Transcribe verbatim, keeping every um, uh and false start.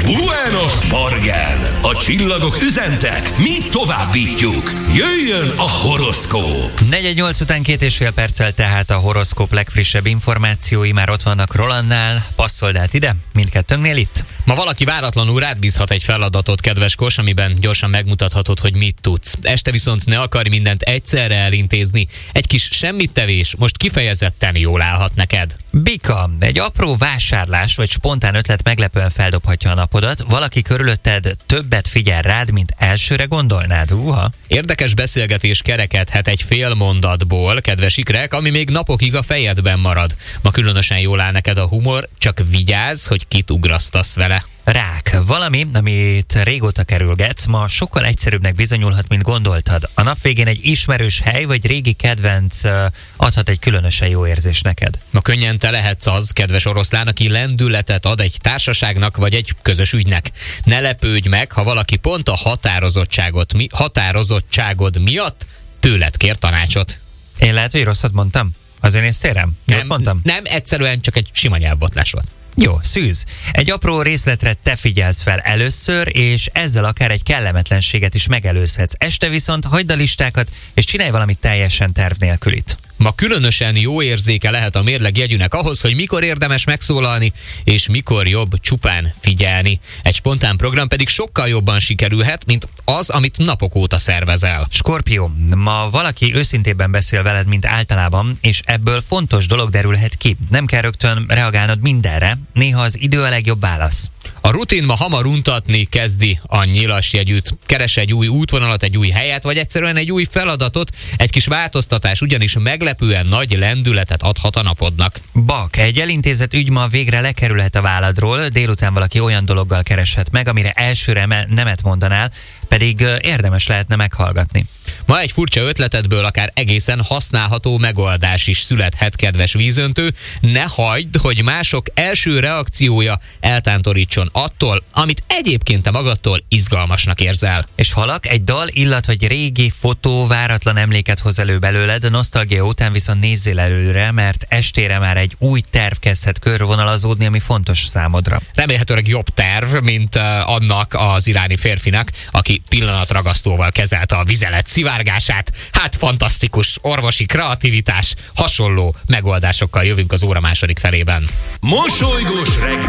Buenos Morgen! A csillagok üzentek, mi továbbítjuk. Jöjjön a horoszkóp! negyven nyolc után két és fél perccel tehát a horoszkóp legfrissebb információi már ott vannak Rolandnál. Passzold át ide, mindkettőnknél itt. Ma valaki váratlanul rád bízhat egy feladatot, kedves Kos, amiben gyorsan megmutathatod, hogy mit tudsz. Este viszont ne akarj mindent egyszerre elintézni. Egy kis semmittevés most kifejezetten jól állhat neked. Bika, egy apró vásárlás vagy spontán ötlet meglepően feldobhatja a napodat. Valaki körülötted többet figyel rád, mint elsőre gondolnád. Uha. Érdekes beszélgetés kerekedhet egy fél mondatból, kedves ikrek, ami még napokig a fejedben marad. Ma különösen jól áll neked a humor, csak vigyázz, hogy kit ugrasztasz vele. Rák, valami, amit régóta kerülgetsz, ma sokkal egyszerűbbnek bizonyulhat, mint gondoltad. A nap végén egy ismerős hely vagy régi kedvenc adhat egy különösen jó érzés neked. Ma könnyen te lehetsz az, kedves oroszlán, aki lendületet ad egy társaságnak vagy egy közös ügynek. Ne lepődj meg, ha valaki pont a határozottságot, mi, határozottságod miatt tőled kér tanácsot. Én lehet, hogy rosszat mondtam? Azért nézz térem? Nem, mondtam? nem, egyszerűen csak egy sima nyelvbotlás volt. Jó, szűz. Egy apró részletre te figyelsz fel először, és ezzel akár egy kellemetlenséget is megelőzhetsz. Este viszont hagyd a listákat, és csinálj valamit teljesen terv nélkülit. Ma különösen jó érzéke lehet a mérleg jegyűnek ahhoz, hogy mikor érdemes megszólalni, és mikor jobb csupán figyelni. Egy spontán program pedig sokkal jobban sikerülhet, mint az, amit napok óta szervezel. Skorpió, ma valaki őszintében beszél veled, mint általában, és ebből fontos dolog derülhet ki. Nem kell rögtön reagálnod mindenre, néha az idő a legjobb válasz. A rutin ma hamar untatni kezdi a nyilasjegyűt. Keres egy új útvonalat, egy új helyet, vagy egyszerűen egy új feladatot. Egy kis változtatás ugyanis meglepően nagy lendületet adhat a napodnak. Bak, egy elintézett ügy ma végre lekerülhet a válladról, délután valaki olyan dologgal kereshet meg, amire elsőre nemet mondanál, pedig érdemes lehetne meghallgatni. Ma egy furcsa ötletedből akár egészen használható megoldás is születhet, kedves vízöntő. Ne hagyd, hogy mások első reakciója eltántorítson attól, amit egyébként te magadtól izgalmasnak érzel. És halak, egy dal, illat vagy régi fotó váratlan emléket hoz elő belőled, a nosztalgia után viszont nézzél előre, mert estére már egy új terv kezdhet körvonalazódni, ami fontos számodra. Remélhetőleg jobb terv, mint uh, annak az iráni férfinak, aki pillanatragasztóval kezelte a vizelet szivárgását. Hát fantasztikus orvosi kreativitás, hasonló megoldásokkal jövünk az óra második felében. Mosolygós reggel!